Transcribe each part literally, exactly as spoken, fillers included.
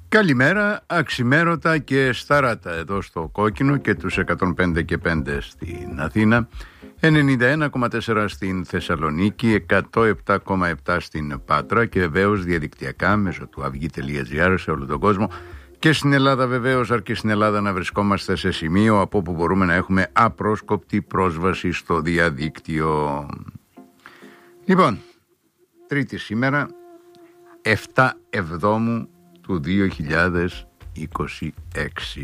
Καλημέρα, αξιμέρωτα και σταράτα εδώ στο Κόκκινο και τους εκατόν πέντε και πέντε στην Αθήνα, ενενήντα ένα κόμμα τέσσερα στην Θεσσαλονίκη, εκατόν επτά κόμμα επτά στην Πάτρα και βεβαίως διαδικτυακά μέσω του αυγή τελεία τζι άρ σε όλο τον κόσμο και στην Ελλάδα βεβαίως, αρκεί στην Ελλάδα να βρισκόμαστε σε σημείο από όπου μπορούμε να έχουμε απρόσκοπτη πρόσβαση στο διαδίκτυο. Λοιπόν, Τρίτη σήμερα, επτά Εβδόμου του δύο χιλιάδες είκοσι έξι.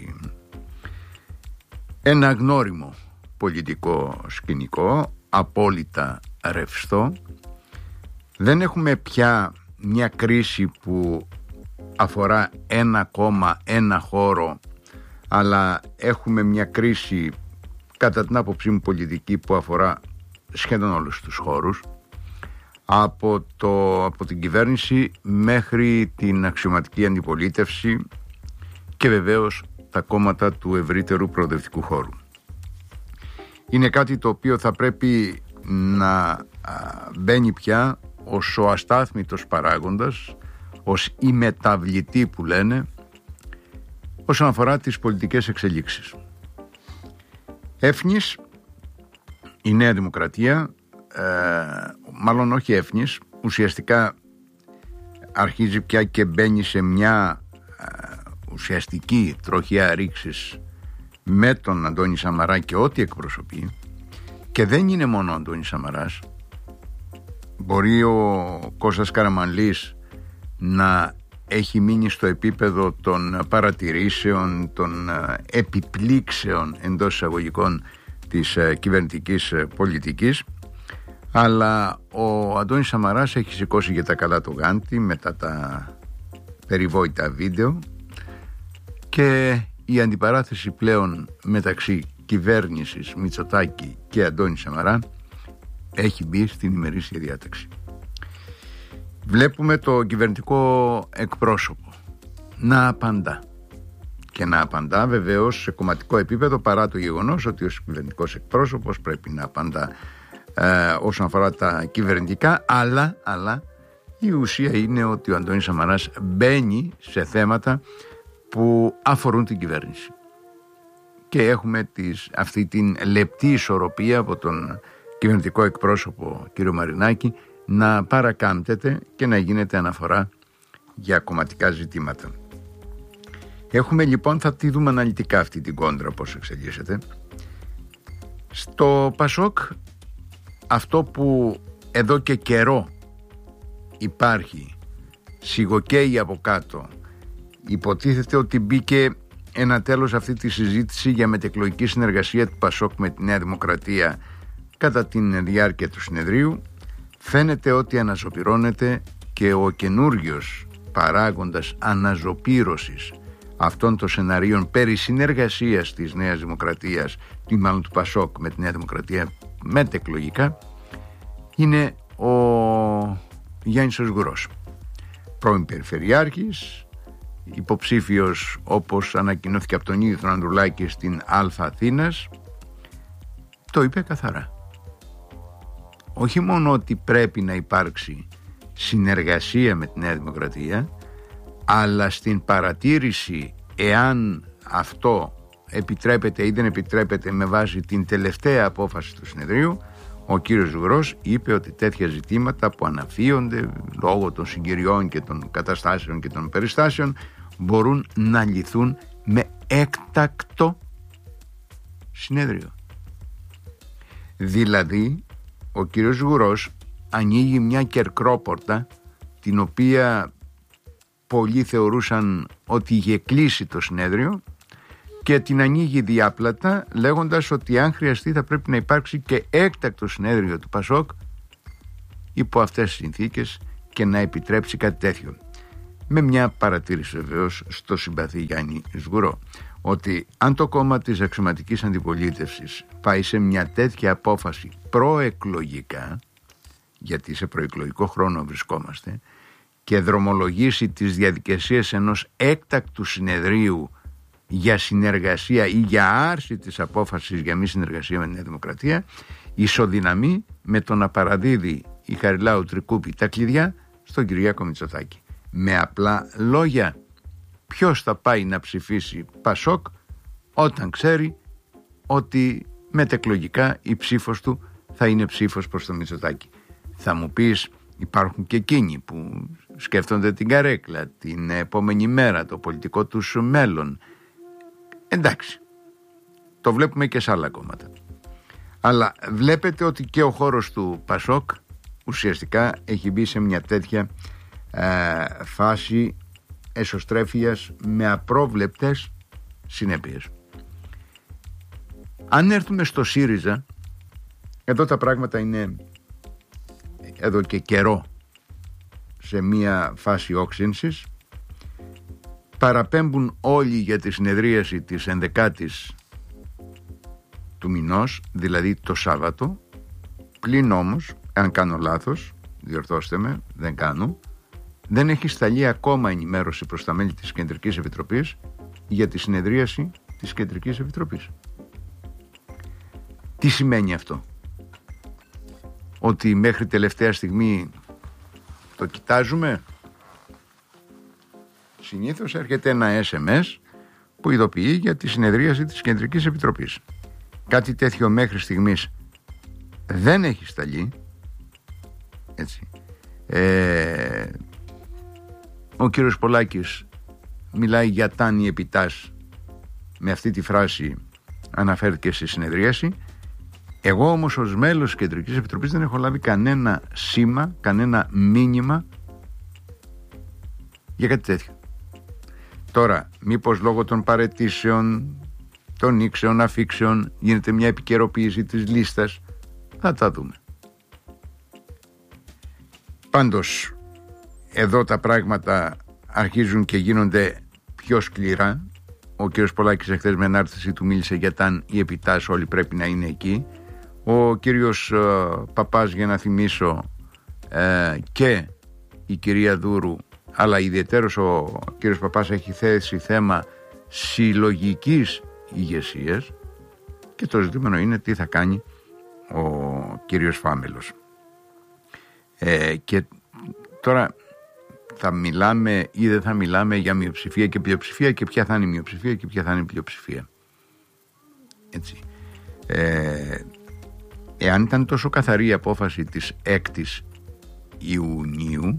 Ένα γνώριμο πολιτικό σκηνικό, απόλυτα ρευστό. Δεν έχουμε πια μια κρίση που αφορά ένα κόμμα, ένα χώρο, αλλά έχουμε μια κρίση, κατά την άποψή μου πολιτική, που αφορά σχεδόν όλους τους χώρους, από, το, από την κυβέρνηση μέχρι την αξιωματική αντιπολίτευση και βεβαίως τα κόμματα του ευρύτερου προοδευτικού χώρου. Είναι κάτι το οποίο θα πρέπει να α, μπαίνει πια ως ο αστάθμητος παράγοντας, ως η μεταβλητή που λένε, όσον αφορά τις πολιτικές εξελίξεις. Έφνης, η Νέα Δημοκρατία, ε, μάλλον όχι έφνης, ουσιαστικά αρχίζει πια και μπαίνει σε μια ε, ουσιαστική τροχιά ρήξης με τον Αντώνη Σαμαρά και ό,τι εκπροσωπεί. Και δεν είναι μόνο ο Αντώνης Σαμαράς. Μπορεί ο Κώστας Καραμανλής να έχει μείνει στο επίπεδο των παρατηρήσεων, των επιπλήξεων εντός εισαγωγικών της κυβερνητικής πολιτικής, αλλά ο Αντώνης Σαμαράς έχει σηκώσει για τα καλά το γάντι μετά τα περιβόητα βίντεο και η αντιπαράθεση πλέον μεταξύ κυβέρνησης Μητσοτάκη και Αντώνη Σαμαρά έχει μπει στην ημερήσια διάταξη. Βλέπουμε το κυβερνητικό εκπρόσωπο να απαντά και να απαντά βεβαίως σε κομματικό επίπεδο, παρά το γεγονός ότι ο κυβερνητικός εκπρόσωπος πρέπει να απαντά ε, όσον αφορά τα κυβερνητικά, αλλά, αλλά η ουσία είναι ότι ο Αντώνης Σαμαράς μπαίνει σε θέματα που αφορούν την κυβέρνηση και έχουμε τις, αυτή την λεπτή ισορροπία από τον κυβερνητικό εκπρόσωπο κύριο Μαρινάκη να παρακάμπτεται και να γίνεται αναφορά για κομματικά ζητήματα. Έχουμε λοιπόν, θα τη δούμε αναλυτικά αυτή την κόντρα πώς εξελίσσεται. Στο Πασόκ αυτό που εδώ και καιρό υπάρχει, σιγοκαίει από κάτω, υποτίθεται ότι μπήκε ένα τέλος αυτή τη συζήτηση για μετεκλογική συνεργασία του Πασόκ με τη Νέα Δημοκρατία κατά την διάρκεια του συνεδρίου. Φαίνεται ότι αναζωπυρώνεται και ο καινούριος παράγοντας αναζωπήρωσης αυτών των σεναρίων περί συνεργασίας της Νέας Δημοκρατίας, ή μάλλον του Πασόκ με τη Νέα Δημοκρατία μετεκλογικά, είναι ο Γιάννης ο Σγουρός, πρώην Περιφερειάρχης, υποψήφιος όπως ανακοινώθηκε από τον ίδιο τον Ανδρουλάκη στην Αλφα Αθήνας. Το είπε καθαρά. Όχι μόνο ότι πρέπει να υπάρξει συνεργασία με τη Νέα Δημοκρατία, αλλά στην παρατήρηση εάν αυτό επιτρέπεται ή δεν επιτρέπεται με βάση την τελευταία απόφαση του συνεδρίου, ο κύριος Ζουγρός είπε ότι τέτοια ζητήματα που αναφύονται λόγω των συγκυριών και των καταστάσεων και των περιστάσεων μπορούν να λυθούν με έκτακτο συνέδριο. Δηλαδή ο κύριος Ζουγρός ανοίγει μια κερκρόπορτα την οποία πολλοί θεωρούσαν ότι είχε κλείσει το συνέδριο και την ανοίγει διάπλατα, λέγοντας ότι αν χρειαστεί θα πρέπει να υπάρξει και έκτακτο συνέδριο του Πασόκ υπό αυτές τις συνθήκες και να επιτρέψει κάτι τέτοιο. Με μια παρατήρηση βεβαίως στο συμπαθή Γιάννη Σγουρό, ότι αν το κόμμα της αξιωματικής αντιπολίτευσης πάει σε μια τέτοια απόφαση προεκλογικά, γιατί σε προεκλογικό χρόνο βρισκόμαστε, και δρομολογήσει τις διαδικασίες ενός έκτακτου συνεδρίου για συνεργασία ή για άρση της απόφασης για μη συνεργασία με τη Νέα Δημοκρατία, ισοδυναμεί με το να παραδίδει η Χαριλάου Τρικούπη τα κλειδιά στον Κυριάκο Μητσοτάκη. Με απλά λόγια, ποιος θα πάει να ψηφίσει Πασόκ όταν ξέρει ότι μετεκλογικά η ψήφος του θα είναι ψήφος προς το Μητσοτάκη. Θα μου πεις, υπάρχουν και εκείνοι που σκέφτονται την καρέκλα, την επόμενη μέρα, το πολιτικό τους μέλλον. Εντάξει, το βλέπουμε και σε άλλα κόμματα. Αλλά βλέπετε ότι και ο χώρος του Πασόκ ουσιαστικά έχει μπει σε μια τέτοια ε, φάση εσωστρέφειας με απρόβλεπτες συνέπειες. Αν έρθουμε στο ΣΥΡΙΖΑ, εδώ τα πράγματα είναι εδώ και καιρό σε μια φάση όξυνσης. Παραπέμπουν όλοι για τη συνεδρίαση της ενδεκάτης του μηνός, δηλαδή το Σάββατο, πλην όμως, αν κάνω λάθος, διορθώστε με, δεν κάνω, δεν έχει σταλεί ακόμα ενημέρωση προς τα μέλη της Κεντρικής Επιτροπής για τη συνεδρίαση της Κεντρικής Επιτροπής. Τι σημαίνει αυτό? Ότι μέχρι τελευταία στιγμή το κοιτάζουμε? Συνήθως έρχεται ένα ες εμ ες που ειδοποιεί για τη συνεδρίαση της Κεντρικής Επιτροπής. Κάτι τέτοιο μέχρι στιγμής δεν έχει σταλεί. Έτσι. Ε, ο κύριος Πολάκης μιλάει για τάνη επιτάς, με αυτή τη φράση αναφέρθηκε στη συνεδρίαση. Εγώ όμως ως μέλος της Κεντρικής Επιτροπής δεν έχω λάβει κανένα σήμα, κανένα μήνυμα για κάτι τέτοιο. Τώρα, μήπως λόγω των παραιτήσεων, των ήξεων, αφήξεων, γίνεται μια επικαιροποίηση της λίστας? Θα τα δούμε. Πάντως, εδώ τα πράγματα αρχίζουν και γίνονται πιο σκληρά. Ο κ. Πολάκης εχθές με ανάρτηση του μίλησε για ταν η επιτάς, όλοι πρέπει να είναι εκεί. Ο κύριος ε, Παπάς, για να θυμίσω, ε, και η κυρία Δούρου, αλλά ιδιαιτέρως ο κύριος Παπάς, έχει θέσει θέμα συλλογικής ηγεσίας, και το ζητούμενο είναι τι θα κάνει ο κύριος Φάμελος. Ε, και τώρα θα μιλάμε ή δεν θα μιλάμε για μειοψηφία και πλειοψηφία, και ποια θα είναι η μειοψηφία και ποια θα είναι η πλειοψηφία. Έτσι. Ε, εάν ήταν τόσο καθαρή η απόφαση της έκτης Ιουνίου,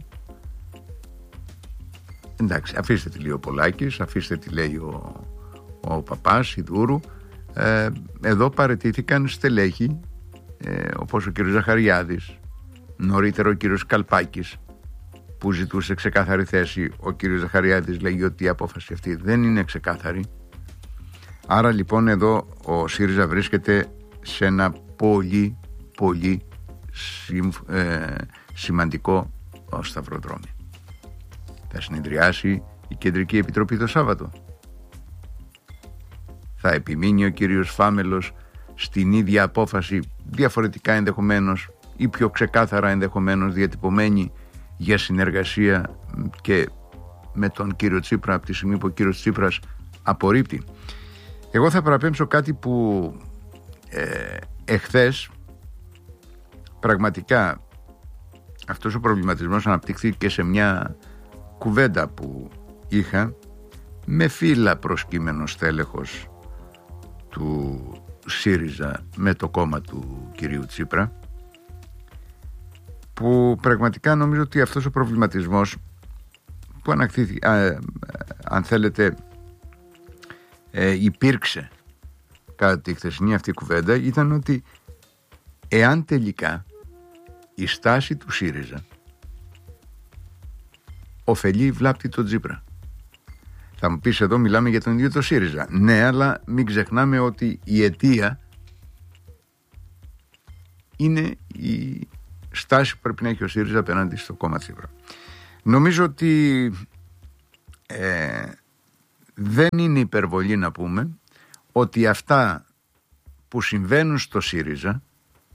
εντάξει, αφήστε τη λέει ο Πολάκης, αφήστε τη λέει ο, ο Παπάς, η Δούρου. Ε, εδώ παραιτήθηκαν στελέχη, ε, όπως ο κύριος Ζαχαριάδης, νωρίτερα ο κύριος Καλπάκης, που ζητούσε ξεκάθαρη θέση. Ο κύριος Ζαχαριάδης λέγει ότι η απόφαση αυτή δεν είναι ξεκάθαρη. Άρα λοιπόν εδώ ο ΣΥΡΙΖΑ βρίσκεται σε ένα πολύ πολύ συμ, ε, σημαντικό σταυροδρόμι. Θα συνεδριάσει η Κεντρική Επιτροπή το Σάββατο. Θα επιμείνει ο κύριος Φάμελος στην ίδια απόφαση, διαφορετικά ενδεχομένως ή πιο ξεκάθαρα ενδεχομένως διατυπωμένη, για συνεργασία και με τον κύριο Τσίπρα από τη στιγμή που ο κύριος Τσίπρας απορρίπτει? Εγώ θα παραπέμψω κάτι που ε, εχθές πραγματικά αυτός ο προβληματισμός αναπτύχθηκε σε μια κουβέντα που είχα με φύλλα προσκύμενο στέλεχος του ΣΥΡΙΖΑ με το κόμμα του κυρίου Τσίπρα, που πραγματικά νομίζω ότι αυτός ο προβληματισμός που ανακτήθη, α, αν θέλετε, ε, υπήρξε κατά τη χθεσινή αυτή κουβέντα, ήταν ότι εάν τελικά η στάση του ΣΥΡΙΖΑ ωφελεί ή βλάπτει τον Τσίπρα. Θα μου πεις, εδώ μιλάμε για τον ίδιο το ΣΥΡΙΖΑ. Ναι, αλλά μην ξεχνάμε ότι η αιτία είναι η στάση που πρέπει να έχει ο ΣΥΡΙΖΑ απέναντι στο κόμμα Τσίπρα. Νομίζω ότι ε, δεν είναι υπερβολή να πούμε ότι αυτά που συμβαίνουν στο ΣΥΡΙΖΑ,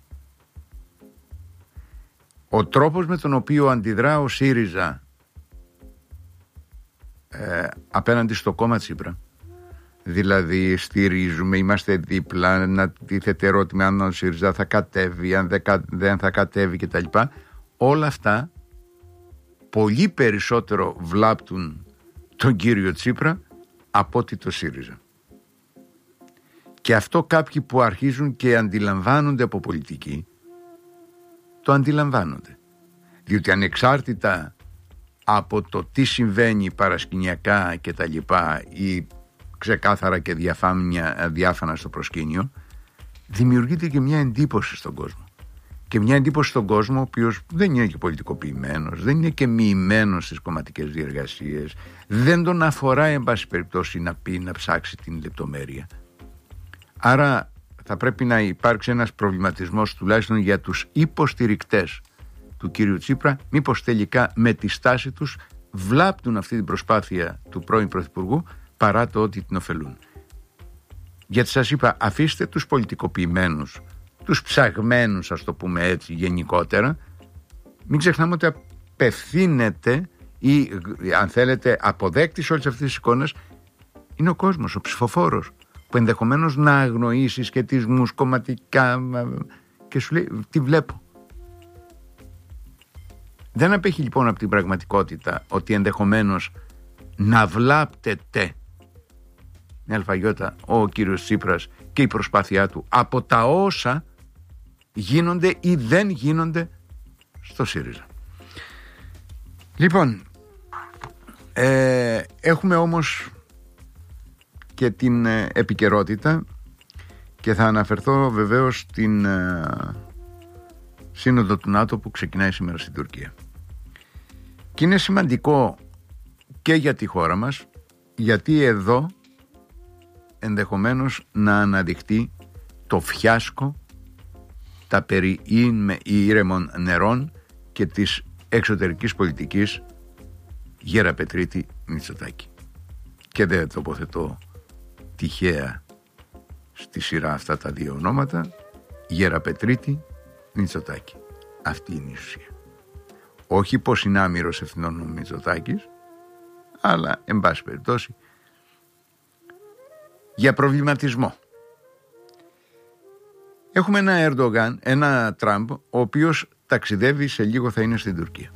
ο τρόπος με τον οποίο αντιδρά ο ΣΥΡΙΖΑ ε, απέναντι στο κόμμα Τσίπρα, δηλαδή στηρίζουμε, είμαστε δίπλα, να τίθεται ερώτημα αν ο ΣΥΡΙΖΑ θα κατέβει, αν δεν θα κατέβει κτλ. Όλα αυτά πολύ περισσότερο βλάπτουν τον κύριο Τσίπρα από ότι το ΣΥΡΙΖΑ. Και αυτό κάποιοι που αρχίζουν και αντιλαμβάνονται από πολιτική, το αντιλαμβάνονται. Διότι ανεξάρτητα από το τι συμβαίνει παρασκηνιακά και τα λοιπά ή ξεκάθαρα και διαφάνεια, διάφανα στο προσκήνιο, δημιουργείται και μια εντύπωση στον κόσμο. Και μια εντύπωση στον κόσμο ο οποίος δεν είναι και πολιτικοποιημένος, δεν είναι και μοιημένος στις κομματικές διεργασίες, δεν τον αφορά εν πάση περιπτώσει να πει, να ψάξει την λεπτομέρεια. Άρα θα πρέπει να υπάρξει ένας προβληματισμός τουλάχιστον για τους υποστηρικτές του κύριου Τσίπρα, μήπως τελικά με τη στάση τους βλάπτουν αυτή την προσπάθεια του πρώην Πρωθυπουργού παρά το ότι την ωφελούν. Γιατί σας είπα, αφήστε τους πολιτικοποιημένους, τους ψαγμένους, ας το πούμε έτσι γενικότερα, μην ξεχνάμε ότι απευθύνεται ή αν θέλετε αποδέκτης όλες αυτές τις εικόνες είναι ο κόσμος, ο ψηφοφόρος, που ενδεχομένως να αγνοεί συσχετισμούς κομματικά και σου λέει τι βλέπω. Δεν απέχει λοιπόν από την πραγματικότητα ότι ενδεχομένως να βλάπτεται με αλφαγιώτα ο κύριος Τσίπρας και η προσπάθειά του από τα όσα γίνονται ή δεν γίνονται στο ΣΥΡΙΖΑ. Λοιπόν, ε, έχουμε όμως και την ε, επικαιρότητα και θα αναφερθώ βεβαίως στην ε, σύνοδο του ΝΑΤΟ που ξεκινάει σήμερα στην Τουρκία. Και είναι σημαντικό και για τη χώρα μας, γιατί εδώ ενδεχομένως να αναδειχτεί το φιάσκο, τα περί ήρεμων νερών και της εξωτερικής πολιτικής Γεραπετρίτη Μητσοτάκη. Και δεν τοποθετώ τυχαία στη σειρά αυτά τα δύο ονόματα, Γεραπετρίτη Μητσοτάκη. Αυτή είναι η ουσία. Όχι πως είναι άμυρος ευθυνών ο Μητσοτάκης, αλλά εν πάση περιπτώσει για προβληματισμό. Έχουμε ένα Ερντογάν, ένα Τραμπ, ο οποίος ταξιδεύει, σε λίγο θα είναι στην Τουρκία.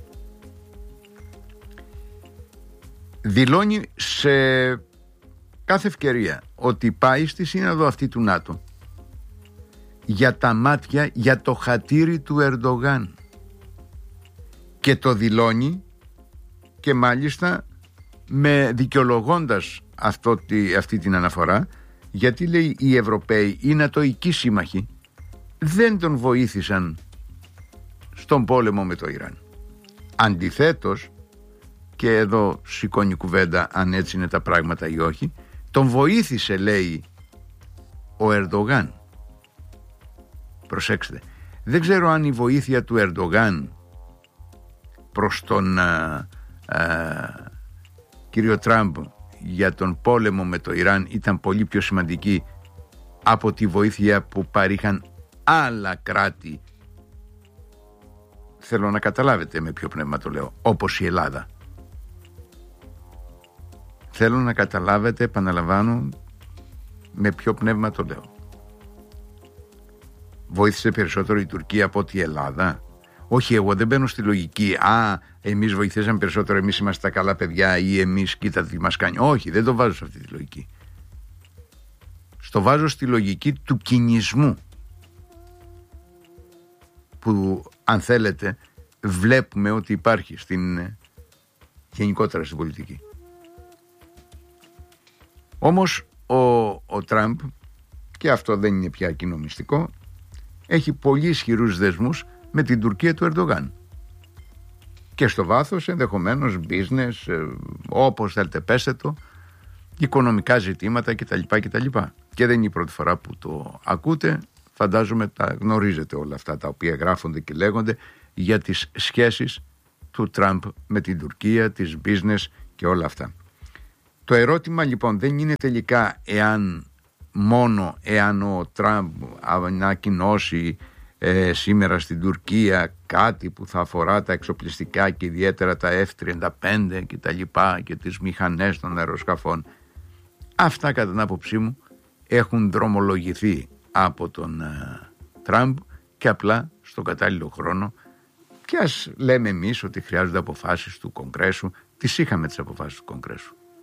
Δηλώνει σε κάθε ευκαιρία ότι πάει στη σύνοδο αυτή του ΝΑΤΟ για τα μάτια, για το χατήρι του Ερντογάν. Και το δηλώνει και μάλιστα με δικαιολογώντας αυτό, αυτή την αναφορά, γιατί λέει οι Ευρωπαίοι, οι νατοικοί σύμμαχοι δεν τον βοήθησαν στον πόλεμο με το Ιράν. Αντιθέτως, και εδώ σηκώνει κουβέντα αν έτσι είναι τα πράγματα ή όχι, τον βοήθησε, λέει, ο Ερντογάν. Προσέξτε, δεν ξέρω αν η βοήθεια του Ερντογάν προς τον α, α, κύριο Τραμπ για τον πόλεμο με το Ιράν ήταν πολύ πιο σημαντική από τη βοήθεια που παρήχαν άλλα κράτη. Θέλω να καταλάβετε με ποιο πνεύμα το λέω, όπως η Ελλάδα. Θέλω να καταλάβετε, επαναλαμβάνω, με ποιο πνεύμα το λέω. Βοήθησε περισσότερο η Τουρκία από ότι η Ελλάδα? Όχι, εγώ δεν μπαίνω στη λογική «Α, εμείς βοηθήσαμε περισσότερο, εμείς είμαστε τα καλά παιδιά» ή «εμείς κοίτα τι μας κάνει». Όχι, δεν το βάζω σε αυτή τη λογική. Στο βάζω στη λογική του κινησμού που, αν θέλετε, βλέπουμε ότι υπάρχει στην, γενικότερα στην πολιτική. Όμως ο, ο Τραμπ, και αυτό δεν είναι πια κοινό μυστικό, έχει πολύ ισχυρούς δεσμούς με την Τουρκία του Ερντογάν. Και στο βάθος ενδεχομένως business, όπως θέλετε πέστε το, οικονομικά ζητήματα κτλ. κτλ. Και δεν είναι η πρώτη φορά που το ακούτε, φαντάζομαι τα γνωρίζετε όλα αυτά τα οποία γράφονται και λέγονται για τις σχέσεις του Τραμπ με την Τουρκία, τις business και όλα αυτά. Το ερώτημα λοιπόν δεν είναι τελικά εάν μόνο εάν ο Τραμπ ανακοινώσει ε, σήμερα στην Τουρκία κάτι που θα αφορά τα εξοπλιστικά και ιδιαίτερα τα εφ τριάντα πέντε και τα λοιπά και τις μηχανές των αεροσκαφών. Αυτά κατά την άποψή μου έχουν δρομολογηθεί από τον ε, Τραμπ και απλά στον κατάλληλο χρόνο, και ας λέμε εμείς ότι χρειάζονται αποφάσεις του Κογκρέσου, τις είχαμε τις αποφάσεις του Κογκρέσου.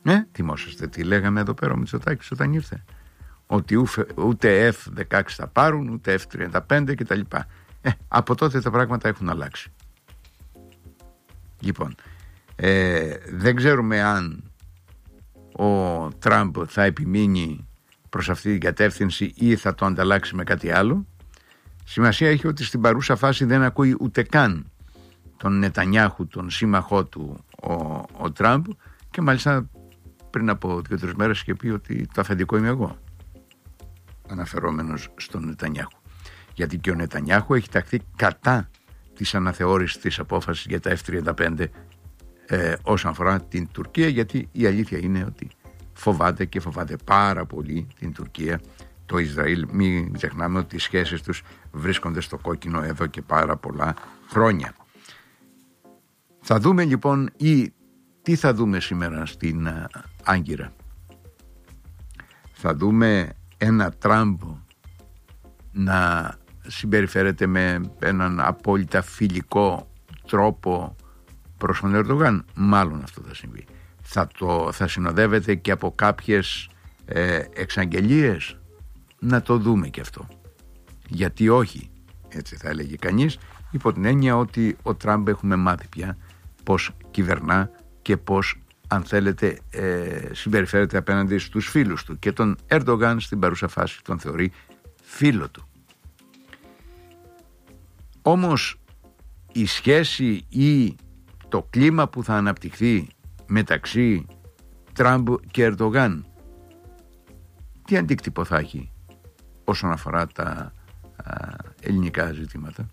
Ε, θυμόσαστε τι λέγαμε εδώ πέρα ο Μητσοτάκης όταν ήρθε? Ότι ούτε εφ δεκαέξι θα πάρουν, ούτε εφ τριάντα πέντε κτλ. Ε, από τότε τα πράγματα έχουν αλλάξει. Λοιπόν, ε, δεν ξέρουμε αν ο Τραμπ θα επιμείνει προς αυτή την κατεύθυνση ή θα το ανταλλάξει με κάτι άλλο. Σημασία έχει ότι στην παρούσα φάση δεν ακούει ούτε καν τον Νετανιάχου, τον σύμμαχό του ο, ο Τραμπ, και μάλιστα πριν από δύο-τρεις μέρες είχε πει ότι το αφεντικό είμαι εγώ, αναφερόμενος στον Νετανιάχου. Γιατί και ο Νετανιάχου έχει ταχθεί κατά της αναθεώρησης της απόφασης για τα εφ τριάντα πέντε ε, όσον αφορά την Τουρκία, γιατί η αλήθεια είναι ότι φοβάται και φοβάται πάρα πολύ την Τουρκία το Ισραήλ. Μην ξεχνάμε ότι οι σχέσεις τους βρίσκονται στο κόκκινο εδώ και πάρα πολλά χρόνια. Θα δούμε λοιπόν, ή τι θα δούμε σήμερα στην uh, Άγκυρα? Θα δούμε ένα Τραμπ να συμπεριφέρεται με έναν απόλυτα φιλικό τρόπο προς τον Ερντογάν? Μάλλον αυτό θα συμβεί. Θα, το, θα συνοδεύεται και από κάποιες ε, εξαγγελίες? Να το δούμε και αυτό. Γιατί όχι, έτσι θα έλεγε κανείς, υπό την έννοια ότι ο Τραμπ έχουμε μάθει πια πώς κυβερνά και πώς, αν θέλετε, ε, συμπεριφέρεται απέναντι στους φίλους του, και τον Ερντογάν στην παρούσα φάση τον θεωρεί φίλο του. Όμως η σχέση ή το κλίμα που θα αναπτυχθεί μεταξύ Τραμπ και Ερντογάν, τι αντίκτυπο θα έχει όσον αφορά τα α, ελληνικά ζητήματα?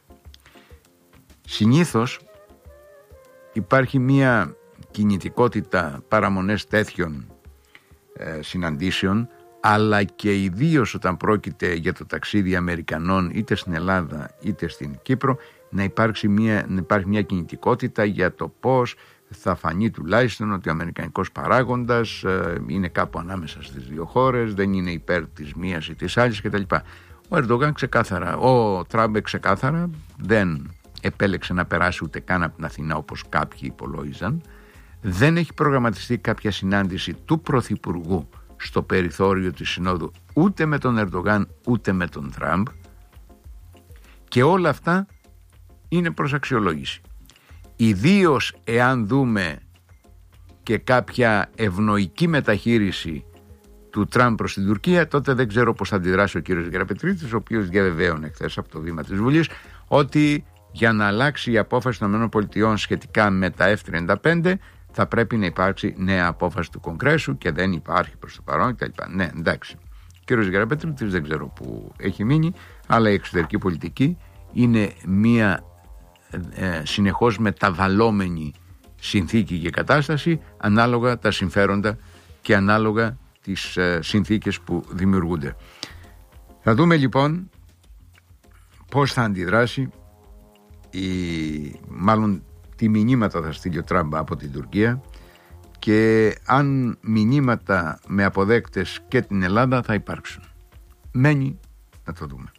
Συνήθως υπάρχει μία κινητικότητα παραμονές τέτοιων ε, συναντήσεων, αλλά και ιδίως όταν πρόκειται για το ταξίδι Αμερικανών είτε στην Ελλάδα είτε στην Κύπρο, να υπάρξει μια, να υπάρχει μια κινητικότητα για το πώς θα φανεί τουλάχιστον ότι ο αμερικανικός παράγοντας ε, είναι κάπου ανάμεσα στις δύο χώρες, δεν είναι υπέρ της μίας ή της άλλης κτλ. Ο Ερντογάν ξεκάθαρα, ο Τραμπ ξεκάθαρα δεν επέλεξε να περάσει ούτε καν από την Αθηνά όπως κάποιοι υπολόγιζαν. Δεν έχει προγραμματιστεί κάποια συνάντηση του Πρωθυπουργού στο περιθώριο της Συνόδου ούτε με τον Ερντογάν ούτε με τον Τραμπ, και όλα αυτά είναι προς αξιολόγηση. Ιδίως εάν δούμε και κάποια ευνοϊκή μεταχείριση του Τραμπ προς την Τουρκία, τότε δεν ξέρω πώς θα αντιδράσει ο κύριος Γεραπετρίτης, ο οποίος διαβεβαίωνε χθες από το βήμα της Βουλής ότι για να αλλάξει η απόφαση των ΗΠΑ σχετικά με τα εφ τριάντα πέντε θα πρέπει να υπάρξει νέα απόφαση του Κογκρέσου, και δεν υπάρχει προς το παρόν κτλ. Ναι, εντάξει. Ο κύριος Γεραπετρίτης δεν ξέρω που έχει μείνει, αλλά η εξωτερική πολιτική είναι μία ε, συνεχώς μεταβαλλόμενη συνθήκη και κατάσταση, ανάλογα τα συμφέροντα και ανάλογα τις ε, συνθήκες που δημιουργούνται. Θα δούμε λοιπόν πώς θα αντιδράσει, η, μάλλον τι μηνύματα θα στείλει ο Τραμπ από την Τουρκία, και αν μηνύματα με αποδέκτες και την Ελλάδα θα υπάρξουν. Μένει να το δούμε.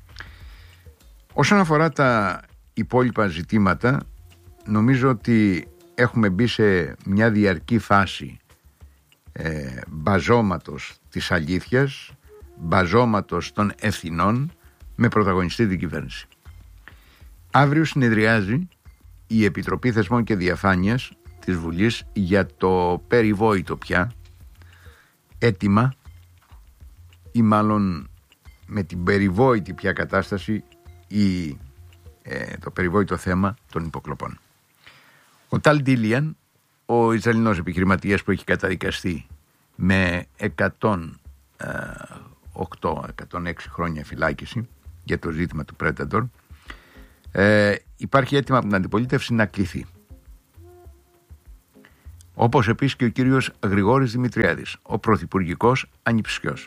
Όσον αφορά τα υπόλοιπα ζητήματα, νομίζω ότι έχουμε μπει σε μια διαρκή φάση ε, μπαζώματος της αλήθειας, μπαζώματος των ευθυνών, με πρωταγωνιστή την κυβέρνηση. Αύριο συνεδριάζει η Επιτροπή Θεσμών και Διαφάνειας της Βουλής για το περιβόητο πια αίτημα, ή μάλλον με την περιβόητη πια κατάσταση, ή ε, το περιβόητο θέμα των υποκλοπών. Ο Ταλ Ντίλιαν, ο Ισραηλινός επιχειρηματίας που έχει καταδικαστεί με εκατόν οκτώ εκατόν έξι χρόνια φυλάκιση για το ζήτημα του Predator, ε, υπάρχει αίτημα από την αντιπολίτευση να κληθεί. Όπως επίσης και ο κύριος Γρηγόρης Δημητριάδης, ο πρωθυπουργικός ανιψιός.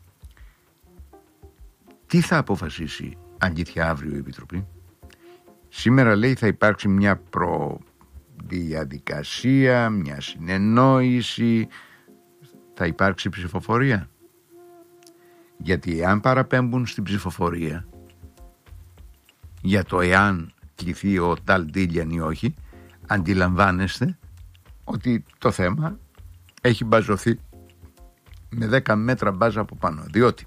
Τι θα αποφασίσει αλήθεια αύριο η Επιτροπή? Σήμερα λέει θα υπάρξει μια προδιαδικασία, μια συνεννόηση, θα υπάρξει ψηφοφορία. Γιατί εάν παραπέμπουν στην ψηφοφορία για το εάν κληθεί ο Ταλ Ντίλιαν ή όχι, αντιλαμβάνεστε ότι το θέμα έχει μπαζωθεί με δέκα μέτρα μπάζα από πάνω, διότι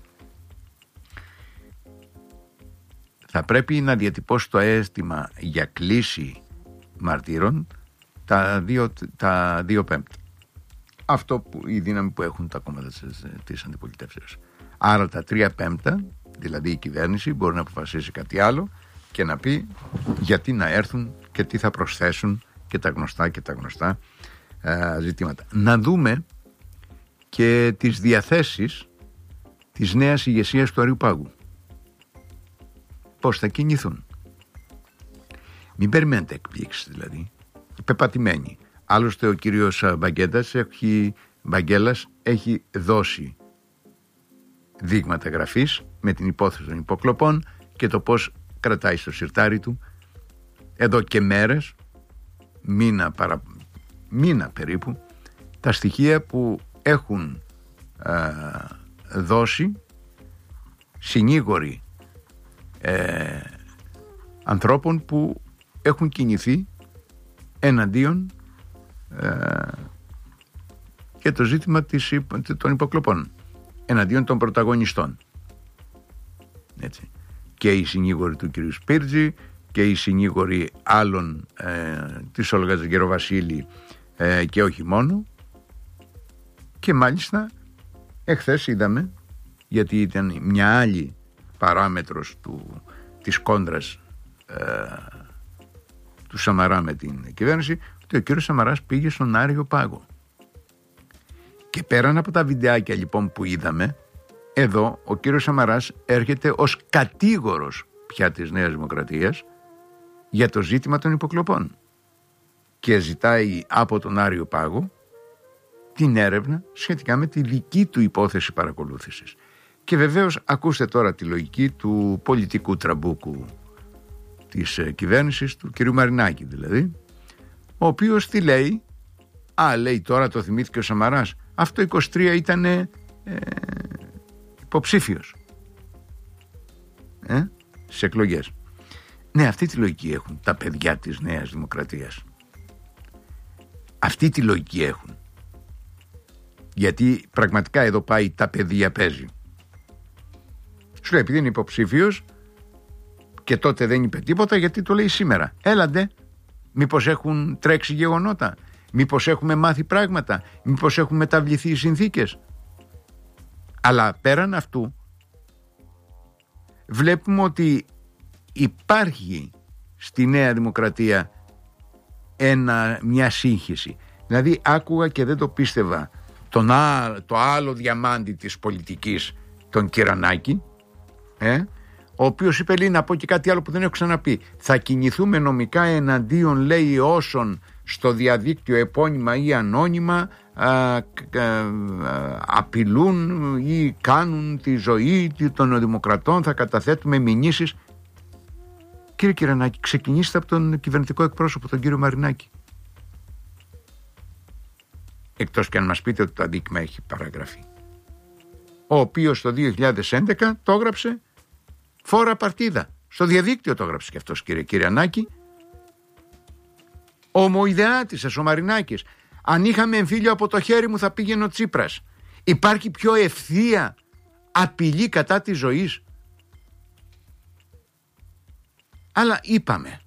θα πρέπει να διατυπώσει το αίσθημα για κλίση μαρτύρων τα δύο, τα δύο πέμπτα. Αυτό που η δύναμη που έχουν τα κόμματα της, της αντιπολιτεύσεως. Άρα τα τρία πέμπτα, δηλαδή η κυβέρνηση, μπορεί να αποφασίσει κάτι άλλο και να πει γιατί να έρθουν και τι θα προσθέσουν και τα γνωστά και τα γνωστά ε, ζητήματα. Να δούμε και τις διαθέσεις της νέας ηγεσίας του Αριουπάγου. Πώς θα κινηθούν. Μην περιμένετε εκπλήξεις δηλαδή. Πεπατημένοι. Άλλωστε ο κύριος Μπαγκέντας έχει, Μπαγκέλας έχει δώσει δείγματα γραφής με την υπόθεση των υποκλοπών και το πώς κρατάει στο σιρτάρι του εδώ και μέρες, μήνα, παρα, μήνα περίπου, τα στοιχεία που έχουν ε, δώσει συνήγοροι ε, ανθρώπων που έχουν κινηθεί εναντίον ε, και το ζήτημα της, των υποκλοπών, εναντίον των πρωταγωνιστών. Έτσι. Και οι συνήγοροι του κ. Σπίρτζη και οι συνήγοροι άλλων ε, της Όλγας Γεροβασίλη ε, και όχι μόνο. Και μάλιστα εχθές είδαμε, γιατί ήταν μια άλλη παράμετρος του, της κόντρας ε, του Σαμαρά με την κυβέρνηση, ότι ο κύριος Σαμαράς πήγε στον Άριο Πάγο. Και πέραν από τα βιντεάκια λοιπόν που είδαμε, εδώ ο κύριος Σαμαράς έρχεται ως κατήγορος πια της Νέας Δημοκρατίας για το ζήτημα των υποκλοπών και ζητάει από τον Άριο Πάγο την έρευνα σχετικά με τη δική του υπόθεση παρακολούθησης. Και βεβαίως ακούστε τώρα τη λογική του πολιτικού τραμπούκου της κυβέρνησης, του κυρίου Μαρινάκη δηλαδή, ο οποίος τι λέει? Α, λέει, τώρα το θυμήθηκε ο Σαμαράς, αυτό είκοσι τρία ήταν ε, υποψήφιος ε, στις εκλογές. Ναι, αυτή τη λογική έχουν τα παιδιά της Νέας Δημοκρατίας. Αυτή τη λογική έχουν. Γιατί πραγματικά εδώ πάει τα παιδεία παίζει. Σου λέει, επειδή είναι υποψήφιος και τότε δεν είπε τίποτα, γιατί το λέει σήμερα. Έλαντε, μήπως έχουν τρέξει γεγονότα, μήπως έχουμε μάθει πράγματα, μήπως έχουν μεταβληθεί οι συνθήκες. Αλλά πέραν αυτού βλέπουμε ότι υπάρχει στη Νέα Δημοκρατία ένα, μια σύγχυση. Δηλαδή άκουγα και δεν το πίστευα τον, το άλλο διαμάντι της πολιτικής, τον Κυρανάκη, ε, ο οποίος είπε, λέει, να πω και κάτι άλλο που δεν έχω ξαναπεί. Θα κινηθούμε νομικά εναντίον, λέει, όσων στο διαδίκτυο επώνυμα ή ανώνυμα α, α, α, απειλούν ή κάνουν τη ζωή των δημοκρατών, θα καταθέτουμε μηνύσεις. Κύριε Κυρανάκη, ξεκινήστε από τον κυβερνητικό εκπρόσωπο, τον κύριο Μαρινάκη. Εκτός και αν μας πείτε ότι το αντίκειμμα έχει παραγραφεί. Ο οποίος το δύο χιλιάδες έντεκα το έγραψε φόρα παρτίδα. Στο διαδίκτυο το έγραψε και αυτός, κύριε Κυρανάκη. Ο ομοειδεάτης σας, ο Μαρινάκης. Αν είχαμε εμφύλιο από το χέρι μου θα πήγαινε ο Τσίπρας. Υπάρχει πιο ευθεία απειλή κατά της ζωής? Αλλά είπαμε,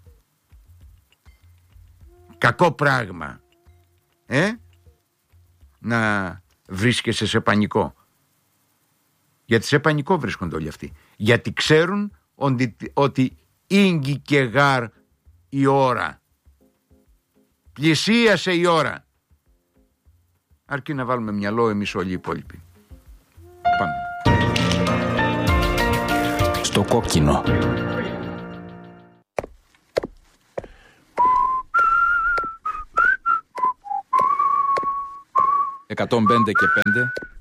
κακό πράγμα ε, να βρίσκεσαι σε πανικό. Γιατί σε πανικό βρίσκονται όλοι αυτοί. Γιατί ξέρουν ότι, ότι ήγγει και γάρ η ώρα. Πλησίασε η ώρα. Αρκεί να βάλουμε μυαλό εμείς όλοι οι υπόλοιποι. Πάμε. Στο κόκκινο. εκατόν πέντε και πέντε